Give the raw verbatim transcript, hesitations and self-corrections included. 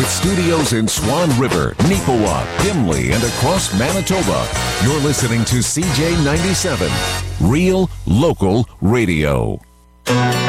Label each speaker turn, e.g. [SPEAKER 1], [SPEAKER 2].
[SPEAKER 1] With studios in Swan River, Neepawa, Gimli, and across Manitoba, you're listening to C J ninety-seven, Real Local Radio.